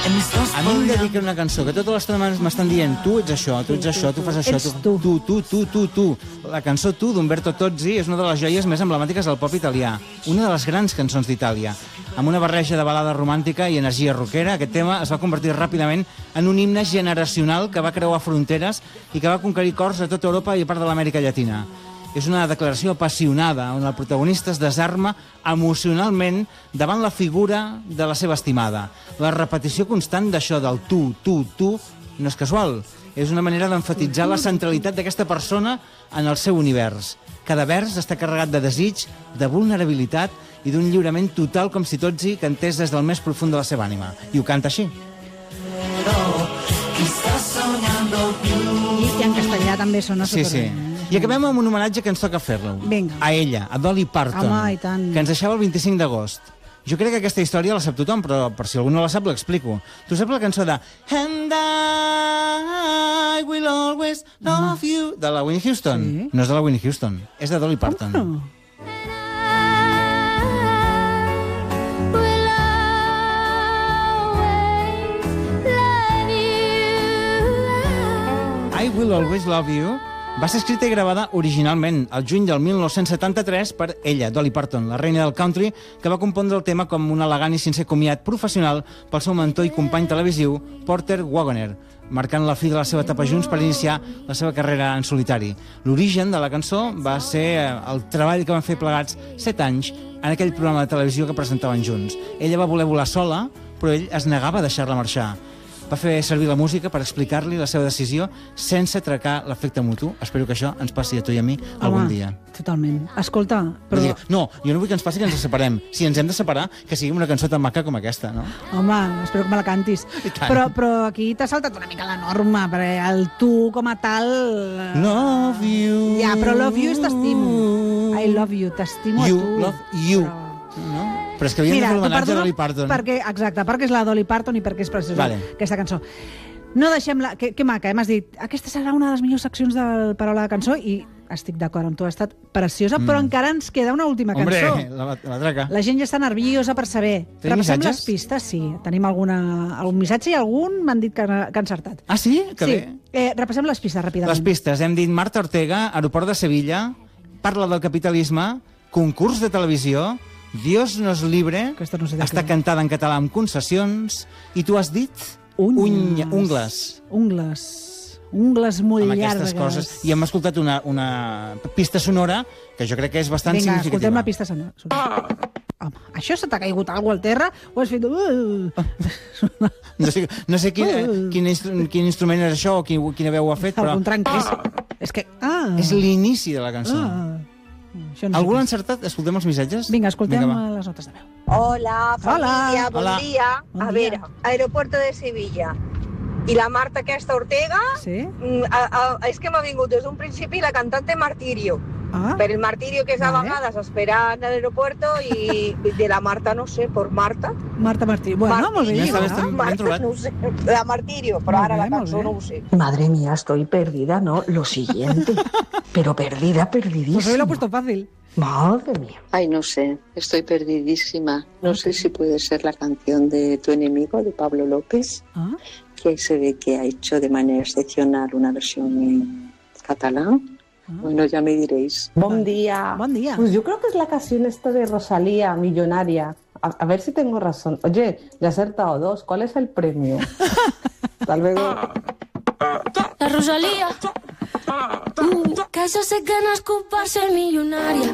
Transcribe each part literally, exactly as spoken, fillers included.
A mi em dedica una cançó que tota l'estona m'estan dient tu ets això, tu ets això, tu fas això, tu, tu, tu, tu, tu, tu. La cançó Tu d'Umberto Tozzi és una de les joies més emblemàtiques del pop italià, una de les grans cançons d'Itàlia. Amb una barreja de balada romàntica i energia rockera, aquest tema es va convertir ràpidament en un himne generacional que va creuar fronteres i que va conquerir cors a tota Europa i a part de l'Amèrica Llatina. És una declaració apassionada on el protagonista es desarma emocionalment davant la figura de la seva estimada. La repetició constant d'això del tu, tu, tu no és casual. És una manera d'emfatitzar la centralitat d'aquesta persona en el seu univers. Cada vers està carregat de desig, de vulnerabilitat i d'un lliurament total com si Tozzi cantés des del més profund de la seva ànima. I ho canta així. I en castellà també sona Sí, sí. I acabem amb un homenatge que ens toca fer-lo. Vinga. A ella, a Dolly Parton, Home, i tant. que ens deixava el vint-i-cinc d'agost. Jo crec que aquesta història la sap tothom, però per si algú no la sap l'explico. Tu saps la cançó de And I will always love you, de la Whitney Houston? Sí. No és de la Whitney Houston, és de Dolly Parton. Com? I Will Always Love You va ser escrita i gravada originalment el juny del mil nou-cents setanta-tres per ella, Dolly Parton, la reina del country, que va compondre el tema com un elegant i sincer comiat professional pel seu mentor i company televisiu, Porter Wagoner, marcant la fi de la seva etapa junts per iniciar la seva carrera en solitari. L'origen de la cançó va ser el treball que van fer plegats set anys en aquell programa de televisió que presentaven junts. Ella va voler volar sola, però ell es negava a deixar-la marxar. Va fer servir la música per explicar-li la seva decisió sense trencar l'efecte mutu. Espero que això ens passi a tu i a mi algun Home, dia. Totalment. Escolta, però... Dir, no, jo no vull que ens passi que ens separem. Si ens hem de separar, que sigui una cançó tan maca com aquesta, no? Home, espero que me la cantis. Però, però aquí t'ha saltat una mica la norma, perquè el tu com a tal... Love you. Ja, però love you és t'estimo. I love you, t'estimo a You, tu. love you. Però... No? Però és que havíem Mira, de fer t'ho l'homenatge a perdono Dolly Parton. Perquè, exacte, perquè és la Dolly Parton i perquè és preciosa Vale. aquesta cançó. No deixem-la... Que, que maca, eh? M'has dit, aquesta serà una de les millors seccions del Paraula de Cançó i estic d'acord amb tu, ha estat preciosa, mm. però encara ens queda una última Hombre, cançó. la, la traca. La gent ja està nerviosa per saber. Tenim Repassem missatges? les pistes, sí. Tenim alguna, algun missatge i algun m'han dit que, que ha encertat. Ah, sí? Que sí. bé. Eh, repassem les pistes ràpidament. Les pistes. Hem dit Marta Ortega, aeroport de Sevilla, parla del capitalisme, concurs de televisió, Dios nos libre, no sé està cantada en català amb concessions, i tu has dit Unyes. Uny, ungles. Ungles. Ungles molt amb llargues. aquestes coses. I hem escoltat una, una pista sonora que jo crec que és bastant Vinga, significativa. escoltem la pista sonora. sonora. Home, això se t'ha caigut alguna al terra o has fet... No sé, no sé quin, quin, instru quin instrument és això o quin, quina veu ho ha fet, però... Algun tranquís. És que... Ah. És l'inici de la cançó. Ah. No Algú l'ha encertat? Escoltem els missatges? Vinga, escoltem Vinga, les notes de veu. Hola, familia, Hola. bon Hola. dia. Bon a dia. veure, aeropuerto de Sevilla. I la Marta aquesta Ortega, Sí? mm, a, a, és que m'ha vingut des d'un principi la cantante Martirio. Ah. Per el martirio que és a Vale. vegades esperar en l'aeropuerto i de la Marta, no sé, por Marta. Marta Martí. Bueno, molt bé. Ja lligat. sabes, també. Ben Marta, trobat. no ho sé, la Martirio, però Molt ara bé, la molt cançó bé. no ho sé. Madre mía, estoy perdida, ¿no? Lo siguiente. Pero perdida, Pues hoy lo he perdidísima. puesto fácil. Madre mía. Ay, no sé, estoy perdidísima. No sé si puede ser la canción de Tu enemigo, de Pablo López, Ah. que se ve que ha hecho de manera excepcional una versión en catalán. Bueno, ya me diréis. Buen día. Buen día. Pues yo creo que es la canción esta de Rosalía, Millonaria. A, a ver si tengo razón. Oye, le he acertado dos. ¿Cuál es el premio? Hasta luego. La Rosalía. Mm, que això sé que nascut per ser milionària.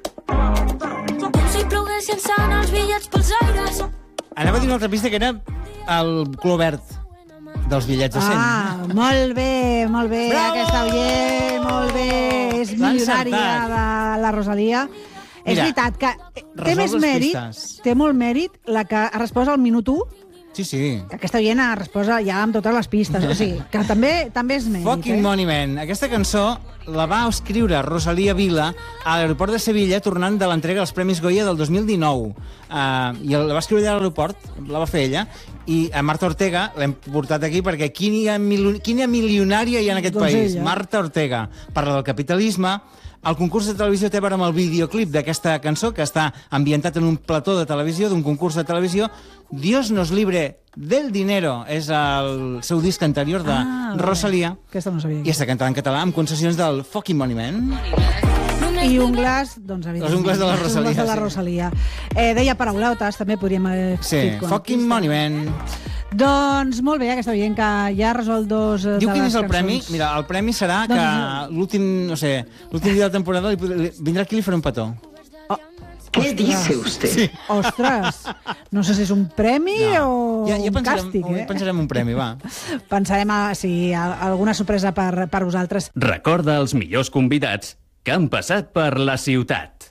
Com si ploguessin sant els bitllets pels aires. Anava a dir una altra pista que era el color verd dels bitllets de cent. Ah, molt bé, molt bé. Bravo! Aquesta oient, molt bé. És L'ha milionària encertat. de la Rosalia. És Mira, veritat que té resol més les mèrit, pistes. té molt mèrit la que ha respost al minut u, Sí, sí. que aquesta oient ha respost ja amb totes les pistes. O sigui, que també també és mèrit. Fucking eh? Money Man. Aquesta cançó la va escriure Rosalía Vila a l'aeroport de Sevilla tornant de l'entrega dels Premis Goya del dos mil dinou. Uh, I la va escriure allà a l'aeroport, la va fer ella, i a Marta Ortega l'hem portat aquí perquè quina, mil... quina milionària hi ha en aquest Doncs país. ella. Marta Ortega parla del capitalisme, El concurs de televisió té a veure amb el videoclip d'aquesta cançó, que està ambientat en un plató de televisió, d'un concurs de televisió. Dios nos libre del dinero és el seu disc anterior de Ah, vale. Rosalía. Aquesta no sabia. I està cantant en català amb concessions del Fucking Money Man. I ungles, doncs, evidentment. Les ungles de la Rosalía, Les ungles de la sí. Rosalía. Eh, deia paraulotes, també podríem haver Sí, dit con Fucking artista. Money Man. Doncs molt bé, aquesta veient que ja ha resolt dos eh, Diu de quin les és el cançons. premi? Mira, el premi serà Doncs que l'últim, no sé, l'últim dia de temporada li, li, vindrà aquí i li farà un petó. ¿Qué dice usted? Sí. Ostres, no sé si és un premi o Ja, ja un pensarem, càstig, eh? pensarem un premi, va. Pensarem a, sí, a, alguna sorpresa per, per vosaltres. Recorda els millors convidats que han passat per la ciutat.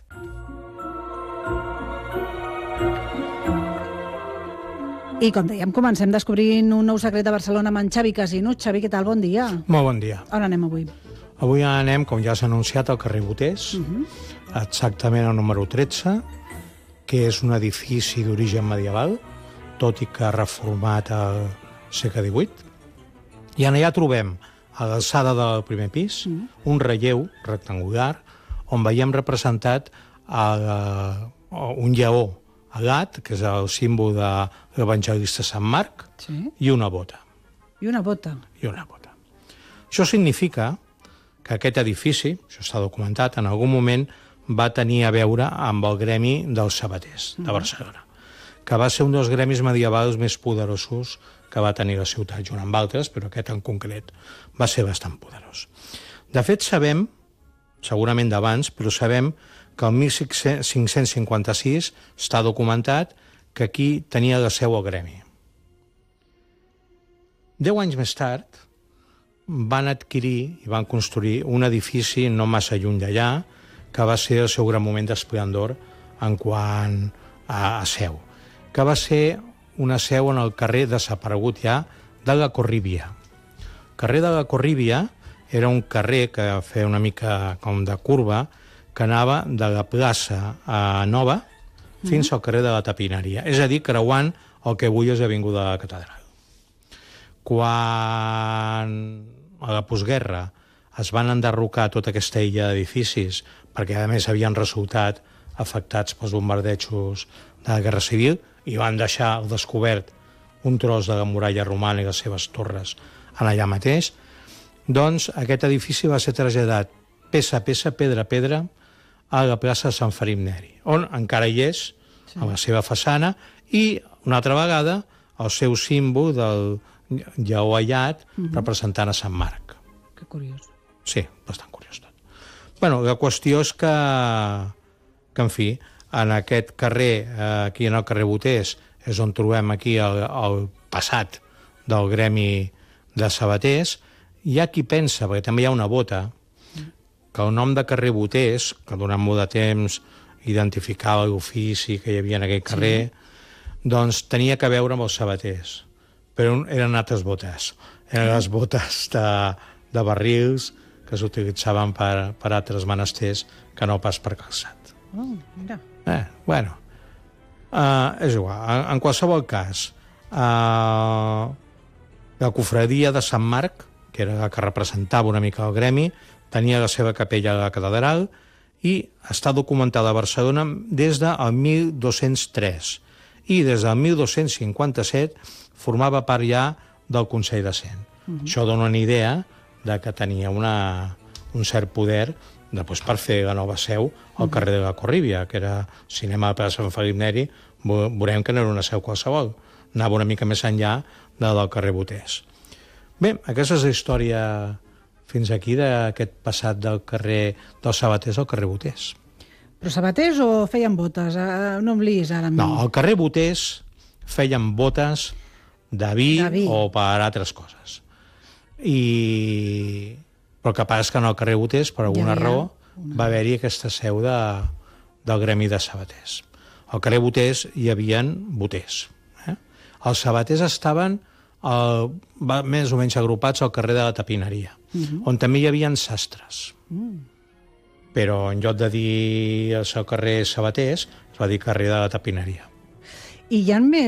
I com dèiem, comencem descobrint un nou secret de Barcelona amb en Xavi Casino. Xavi, què tal? Bon dia. Molt bon dia. On anem avui? Avui anem, com ja s'ha anunciat, al carrer Boters, uh -huh. exactament al número tretze, que és un edifici d'origen medieval, tot i que reformat al segle divuit. I en allà trobem, a l'alçada del primer pis, uh -huh. un relleu rectangular on veiem representat el, un lleó agat, que és el símbol de l'evangelista Sant Marc, Sí. i una bota. I una bota. I una bota. Això significa que aquest edifici, això està documentat, en algun moment va tenir a veure amb el gremi dels sabaters de Barcelona, que va ser un dels gremis medievals més poderosos que va tenir la ciutat, junt amb altres, però aquest en concret va ser bastant poderós. De fet, sabem, segurament d'abans, però sabem que el mil cinc-cents cinquanta-sis està documentat que aquí tenia la seu el gremi. Deu anys més tard van adquirir i van construir un edifici no massa lluny d'allà, que va ser el seu gran moment d'esplendor en quant a, a seu, que va ser una seu en el carrer desaparegut ja de la Corríbia. El carrer de la Corríbia era un carrer que feia una mica com de curva, que anava de la plaça a Nova fins al carrer de la Tapineria, és a dir, creuant el que avui és l'Avinguda de la Catedral. Quan a la postguerra es van enderrocar tota aquesta illa d'edificis, perquè a més havien resultat afectats pels bombardejos de la Guerra Civil, i van deixar al descobert un tros de la muralla romana i les seves torres en allà mateix, doncs aquest edifici va ser traslladat peça a peça, pedra a pedra, a la plaça de Sant Felip Neri, on encara hi és, sí, a la seva façana, i una altra vegada el seu símbol del lleó allat, uh-huh, representant a Sant Marc. Que curiós. Sí, bastant curiós tot. Bueno, la qüestió és que, que en fi, en aquest carrer, aquí en el carrer Boters, és on trobem aquí el, el passat del gremi de sabaters. Hi ha qui pensa, perquè també hi ha una bota, que el nom de carrer Boters, que durant molt de temps identificava l'ofici que hi havia en aquell carrer, sí, doncs tenia que veure amb els sabaters, però eren altres botes. Eren les botes de, de barrils que s'utilitzaven per, per altres menesters que no pas per calçat. Oh, mira. Eh, bueno, uh, és igual. En, en qualsevol cas, uh, la cofradia de Sant Marc, que era la que representava una mica el gremi, tenia la seva capella a la catedral i està documentada a Barcelona des del mil dos-cents tres i des del mil dos-cents cinquanta-set formava part ja del Consell de Cent. Uh-huh. Això dona una idea de que tenia una, un cert poder de, doncs, per fer la nova seu al carrer de la Corríbia, que era cinema de plaça Sant Felip Neri, veurem que no era una seu qualsevol, anava una mica més enllà de del carrer Boters. Bé, aquesta és la història fins aquí d'aquest passat del carrer dels sabaters al carrer Boters. Però sabaters o feien botes? Uh, no em liis ara. No, al carrer Boters feien botes de vi, de vi o per altres coses. I... Però el que passa és que en el carrer Boters, per alguna ja raó, una... va haver-hi aquesta seu de, del gremi de sabaters. Al carrer Boters hi havia boters. Eh? Els sabaters estaven el, més o menys agrupats al carrer de la Tapineria, uh-huh, on també hi havia sastres. Uh. Però en lloc de dir el seu carrer Sabaters, es va dir carrer de la Tapineria. I hi ha més